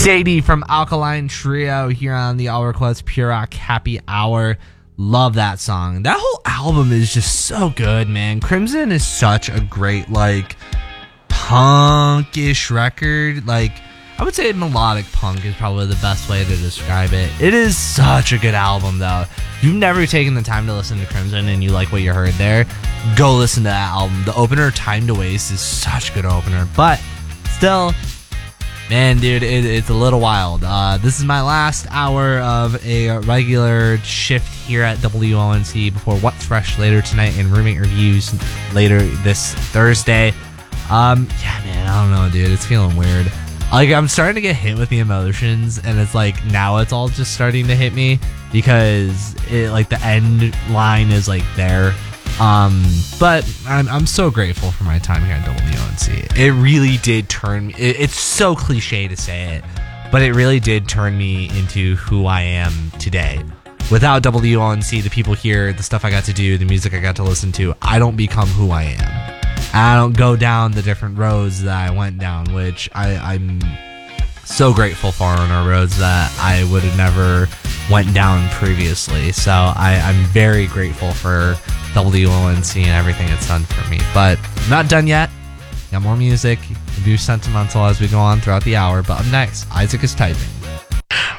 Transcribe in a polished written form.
Sadie from Alkaline Trio here on the All Request Pure Rock Happy Hour. Love that song. That whole album is just so good, man. Crimson is such a great, like, punkish record. Like, I would say melodic punk is probably the best way to describe it. It is such a good album, though. If you've never taken the time to listen to Crimson and you like what you heard there, go listen to that album. The opener, Time to Waste, is such a good opener. But still, man, dude, it's a little wild. This is my last hour of a regular shift here at WONC before What's Fresh later tonight and Roommate Reviews later this Thursday. Yeah, man, I don't know, dude. It's feeling weird. Like, I'm starting to get hit with the emotions, and it's like, now it's all just starting to hit me because it, like, the end line is, like, there. But I'm so grateful for my time here at WONC. It really did turn me, it's so cliche to say it, but it really did turn me into who I am today. Without WONC, the people here, the stuff I got to do, the music I got to listen to, I don't become who I am. I don't go down the different roads that I went down, which I'm so grateful for, on our roads that I would have never went down previously. So I'm very grateful for WONC and everything it's done for me. But I'm not done yet. Got more music. We'll do sentimental as we go on throughout the hour. But up next, Isaac is typing.